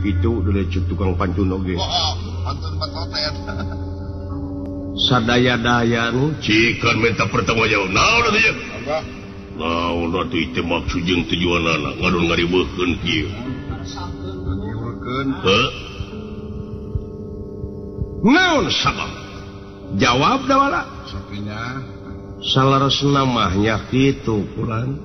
itu dulu tukang pantun oge. Pantun patotet. Sadaya-daya nu cikan minta pertanggung jawab. Naon atuh jeung? Apa? Naon atuh ieu teh maksud jeung tujuanana ngadon ngaribeukeun kieu. Ngibeukeun. Heuh? naon sabab? Jawab da wala. Sapinya. Salaresna mah nya kitu pulan.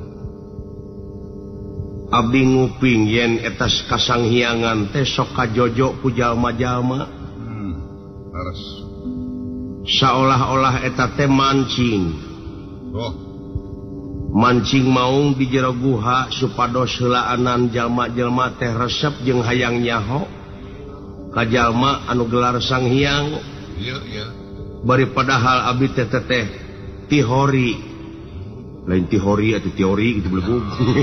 Abdi nguping yen eta kasanghiangan teh sok kajojo ku jalma-jalma. Laras. Saolah-olah eta teh mancing. Oh. Mancing maung di jero guha supados heulaanan jalma-jalma teh resep jeung hayang nyaho ka jalma anu gelar sanghyang. Iya. Bari padahal abdi teh tihori. Lain tihori atau teori gitu belebug.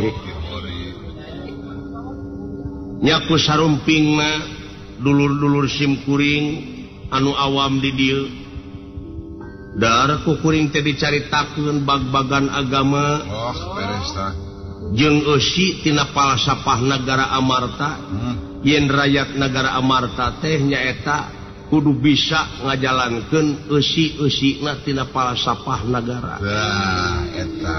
Nyaku sarumpingna dulur-dulur sim kuring anu awam di dieu. Dar ku kuring teh dicaritakeun bag-bagan agama. Oh, beres tah. Jeung eusi tina palsafah nagara Amarta. Yen rakyat nagara Amarta teh nyaeta kudu bisa ngajalankeun eusi-eusina tina palsafah nagara. Eta.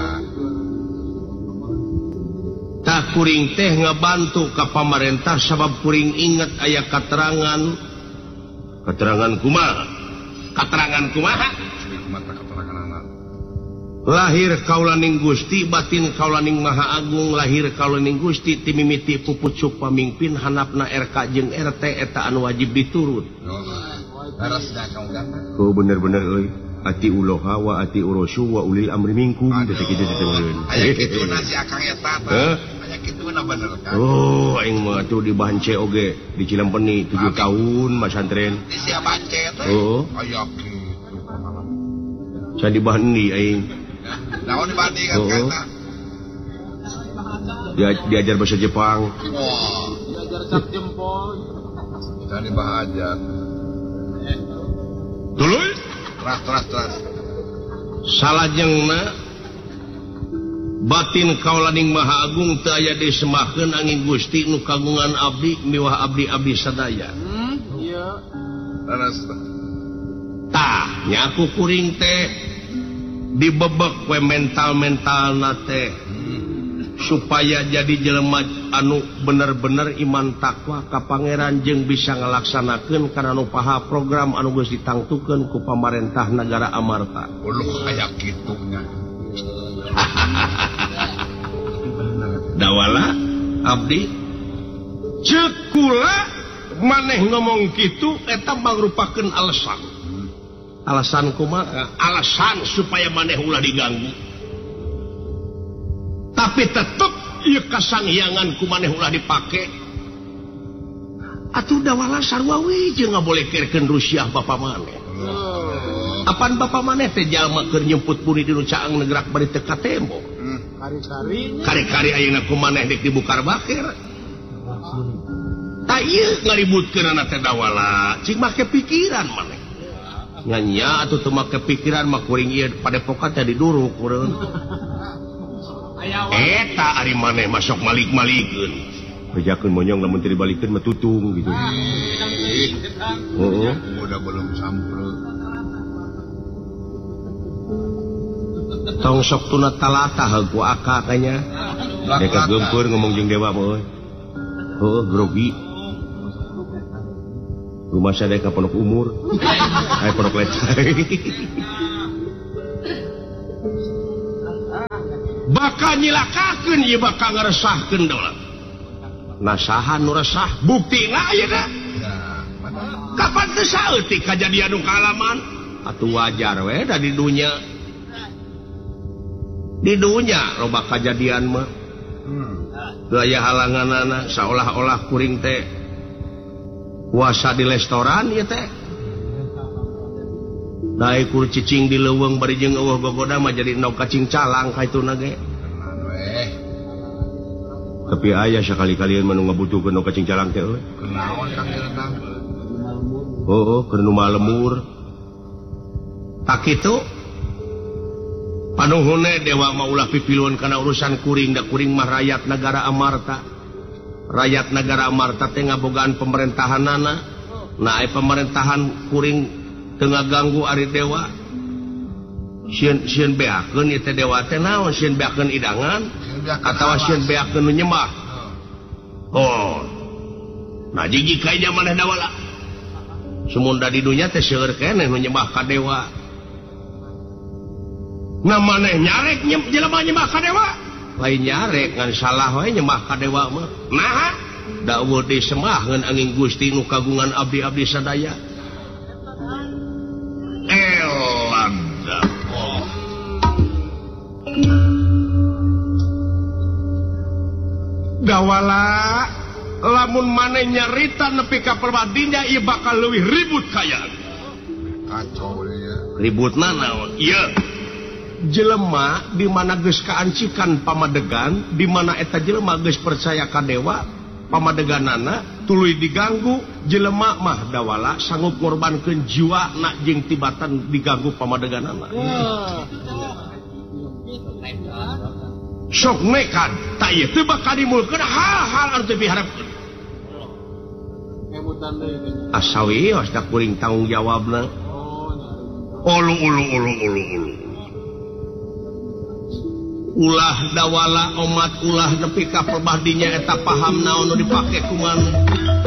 Tak kuring teh ngabantu ka pamarentah sabab kuring inget aya katerangan kumaha? Katerangan kumaha? Mata keterangan. Lahir kaulaning Gusti, batin kaulaning Maha Agung. Lahir kaulaning Gusti ti mimiti pupucuk pamimpin hanapna RK jeung RT eta anu wajib diturut. Laras da kamu kan. Oh bener-bener euy. Ati uloha wa ati urosu wa ulil amri minkum detik kitu diteueun. Aya kitu nasi akang eta. Aya kitu na bener kan. Oh aing mah tuh di Bance oge di Cilampeni 7 tahun masantren. Di sia Bance teh. Oh. Aya kitu. Saya di Bandi aing. Naon dibandingkan kata? Diajar bahasa Jepang. Wah, diajar sak jempol. Kita dibahajar. Tuluy Teras. salajengna batin kaulaning Maha Agung teu aya disembahkeun angin Gusti nu kagungan abdi miwah abdi-abdi sadaya. Iya. Laras. Tah nyaku kuring teh dibebek we mental-mentalna teh supaya jadi jelema anu bener-bener iman takwa ka pangeran jeung bisa ngalaksanakeun kana nu paha program anu geus ditangtukeun ku pamarentah nagara Amarta. Uluh aya kitu nya. Dawala abdi ceuk kula maneh ngomong kitu eta mangrupakeun alasan. Alasan kumaha? Alasan supaya maneh ulah diganggu. Tapi tetep ieu kasanghiangan ku maneh ulah dipake. Atuh dawala sarua we jeung ngabolehkeun Rusiah bapa maneh. Apan bapa maneh teh jalma keur nyemput puni dinu caang negrak bari teu ka tembok. Kari-kari ayeuna ku maneh dek dibukar bakir. Tah ieu ngaributkeunana teh dawala, cing make pikiran maneh. Nganya atuh teu make pikiran mah kuring ieu padepokan teh diduruk urang. Eta ari maneh masuk malik-malikeun. Bejakeun monyong lamun teu dibalikeun mah tutung gitu. Heeh. Udah belum sampreu. Tong sok tuna talata ku aka kanya. Deka geumpeur ngomong jeung dewa mah euy. Heuh grogi. Rumah sadaya pondok umur. Pondok lecai. Bakal nyilakakeun ieu bakal ngaresahkeun daulat. Nasaha nu resah buktina aya da. Kapan teu saeutik kajadian nu kaalaman? Atuh wajar we da di dunya. Di dunya loba kajadian mah. Gaya halanganana saolah-olah kuring teh puasa di restoran ya teh. Dae kur cicing di leuweung bari jeung eueuh gogoda mah jadi endog kacing calang ka ituna ge. Tapi aya sakali-kalian mah nu ngabutuhkeun endog kacing calang teh euy. Kunaon kang eta? Heuh, keur nu malemur. Tak kitu panuhunna dewa mah ulah pipiluan kana urusan kuring da kuring mah rakyat nagara Amarta. rakyat negara Marta teh ngabogaan pemerintahanana. Nah pemerintahan kuring tengah ganggu ari dewa. Sieun beakeun ieu teh dewa teh naon? Sieun beakeun idangan atawa sieun beakeun nu nyembah? Oh. Nah jigi kaya manehna wala. Sumunda di dunya teh seueur keneh nu nyembah ka dewa. Nah maneh nyarek jelema nyembah ka dewa? Lain nyarek ngan salah wae nyembah ka dewa mah. Nah, dawuh disembahkeun angin Gusti nu kagungan abdi-abdi sadaya. Elanda. Dawala lamun maneh nyarita nepi ka perbadinya ieu bakal leuwih ribut kayaan. Kacau ya. Ributna naon? Ieu jelema di mana geus kaancikan pamadegan, di mana eta jelema geus percaya ka dewa, pamadeganana tuluy diganggu, jelema mah dawala sanggup ngorbankeun jiwana jeung tibatan diganggu pamadeganana. Sok nekat, tak ieu teu bakal dimulkeun hal-hal anu teu diharapkeun. Asawi os da kuring tanggung jawabna. Ulu. Ulah dawala umat ulah nepi ka perbahdinya eta paham naon nu dipake ku maneh.